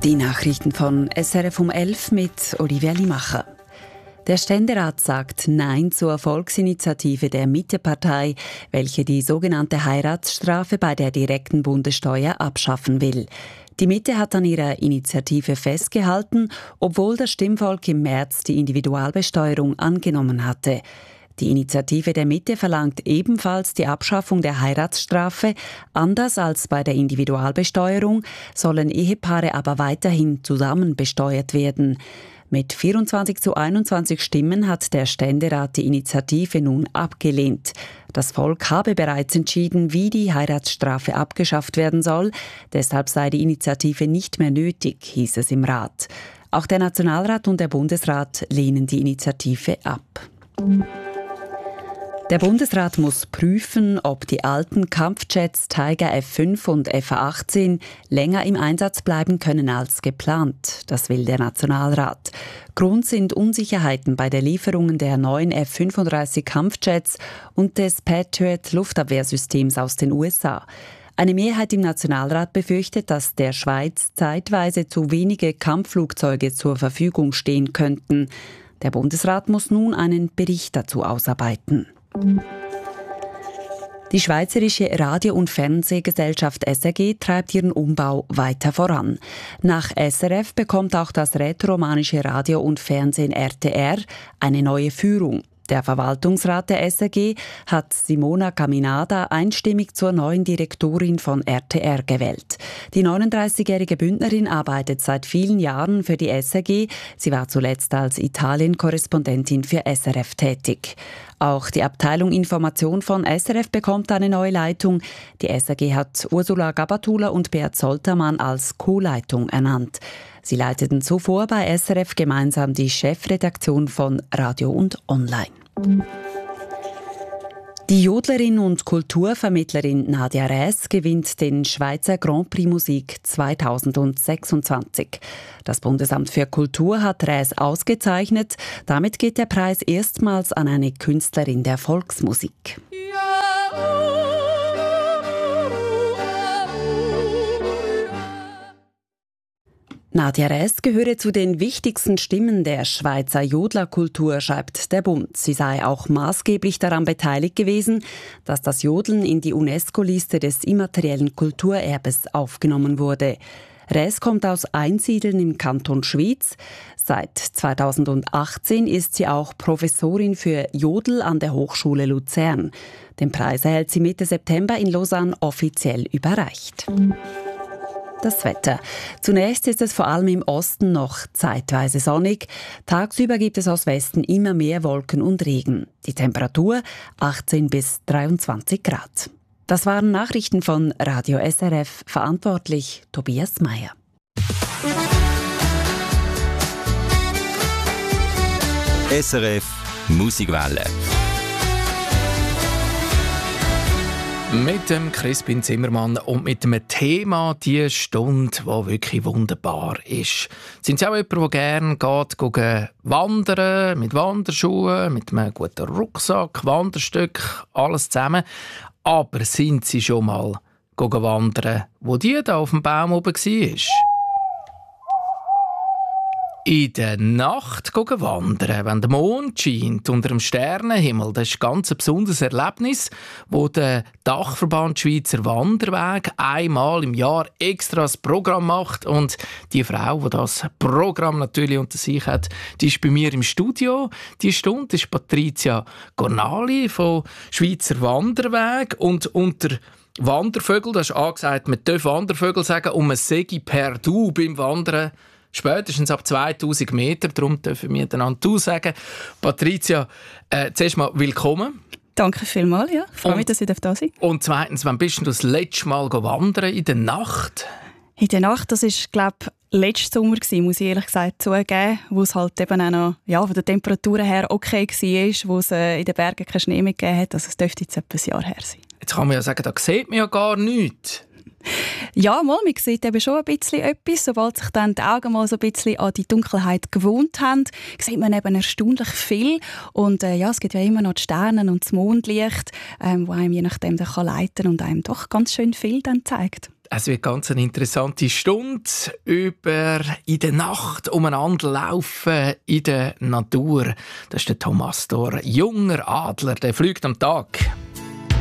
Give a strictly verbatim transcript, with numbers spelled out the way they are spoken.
Die Nachrichten von S R F um elf mit Olivia Limacher. Der Ständerat sagt Nein zur Volksinitiative der Mitte-Partei, welche die sogenannte Heiratsstrafe bei der direkten Bundessteuer abschaffen will. Die Mitte hat an ihrer Initiative festgehalten, obwohl das Stimmvolk im März die Individualbesteuerung angenommen hatte. Die Initiative der Mitte verlangt ebenfalls die Abschaffung der Heiratsstrafe. Anders als bei der Individualbesteuerung sollen Ehepaare aber weiterhin zusammen besteuert werden. Mit vierundzwanzig zu einundzwanzig Stimmen hat der Ständerat die Initiative nun abgelehnt. Das Volk habe bereits entschieden, wie die Heiratsstrafe abgeschafft werden soll. Deshalb sei die Initiative nicht mehr nötig, hieß es im Rat. Auch der Nationalrat und der Bundesrat lehnen die Initiative ab. Der Bundesrat muss prüfen, ob die alten Kampfjets Tiger F fünf und F A achtzehn länger im Einsatz bleiben können als geplant. Das will der Nationalrat. Grund sind Unsicherheiten bei der Lieferung der neuen F fünfunddreißig Kampfjets und des Patriot-Luftabwehrsystems aus den U S A. Eine Mehrheit im Nationalrat befürchtet, dass der Schweiz zeitweise zu wenige Kampfflugzeuge zur Verfügung stehen könnten. Der Bundesrat muss nun einen Bericht dazu ausarbeiten. Die Schweizerische Radio- und Fernsehgesellschaft S R G treibt ihren Umbau weiter voran. Nach S R F bekommt auch das rätoromanische Radio und Fernsehen R T R eine neue Führung. Der Verwaltungsrat der S R G hat Simona Caminada einstimmig zur neuen Direktorin von R T R gewählt. Die neununddreißigjährige Bündnerin arbeitet seit vielen Jahren für die S R G. Sie war zuletzt als Italien-Korrespondentin für S R F tätig. Auch die Abteilung Information von S R F bekommt eine neue Leitung. Die S R G hat Ursula Gabatula und Beat Soltermann als Co-Leitung ernannt. Sie leiteten zuvor bei S R F gemeinsam die Chefredaktion von Radio und Online. Die Jodlerin und Kulturvermittlerin Nadia Räs gewinnt den Schweizer Grand Prix Musik zweitausendsechsundzwanzig. Das Bundesamt für Kultur hat Räs ausgezeichnet. Damit geht der Preis erstmals an eine Künstlerin der Volksmusik. Nadia Räs gehöre zu den wichtigsten Stimmen der Schweizer Jodlerkultur, schreibt der Bund. Sie sei auch maßgeblich daran beteiligt gewesen, dass das Jodeln in die UNESCO-Liste des immateriellen Kulturerbes aufgenommen wurde. Räs kommt aus Einsiedeln im Kanton Schwyz. Seit zweitausendachtzehn ist sie auch Professorin für Jodel an der Hochschule Luzern. Den Preis erhält sie Mitte September in Lausanne offiziell überreicht. Das Wetter. Zunächst ist es vor allem im Osten noch zeitweise sonnig. Tagsüber gibt es aus Westen immer mehr Wolken und Regen. Die Temperatur achtzehn bis dreiundzwanzig Grad. Das waren Nachrichten von Radio S R F, verantwortlich Tobias Meyer. S R F Musikwelle. Mit dem Crispin Zimmermann und mit einem Thema diese Stunde, das wirklich wunderbar ist. Sind Sie auch jemand, der gerne geht, gehen wandern, mit Wanderschuhen, mit einem guten Rucksack, Wanderstück, alles zusammen. Aber sind Sie schon mal gehen wandern, wo die da auf dem Baum oben war? In der Nacht gehen wandern, wenn der Mond scheint unter dem Sternenhimmel. Das ist ein ganz besonderes Erlebnis, wo der Dachverband Schweizer Wanderweg einmal im Jahr extra das Programm macht. Und die Frau, die das Programm natürlich unter sich hat, die ist bei mir im Studio. Die Stunde ist Patricia Gornali von Schweizer Wanderweg. Und unter Wandervögel, das ist angesagt, man darf Wandervögel sagen, und man sage per Du beim Wandern. Spätestens ab zweitausend Meter, darum dürfen wir miteinander «du» sagen. Patricia, äh, zuerst mal willkommen. Danke vielmals, ja. Ich freue mich, dass ich da sein darf. Und zweitens, wann bist du das letzte Mal wandern in der Nacht? In der Nacht, das war, glaube ich, letzten Sommer, muss ich ehrlich gesagt zugeben, wo es halt eben auch noch ja, von der Temperatur her okay war, wo es äh, in den Bergen keinen Schnee mehr gegeben hat. Also es dürfte jetzt etwa ein Jahr her sein. Jetzt kann man ja sagen, da sieht man ja gar nichts. Ja, mal, man sieht eben schon ein bisschen etwas. Sobald sich dann die Augen mal so ein bisschen an die Dunkelheit gewohnt haben, sieht man eben erstaunlich viel. Und äh, ja, es gibt ja immer noch die Sterne und das Mondlicht, ähm, wo einem je nachdem dann kann leiten und einem doch ganz schön viel dann zeigt. Es wird ganz eine interessante Stunde über in der Nacht umeinander laufen in der Natur. Das ist der Thomas Dor, junger Adler, der fliegt am Tag.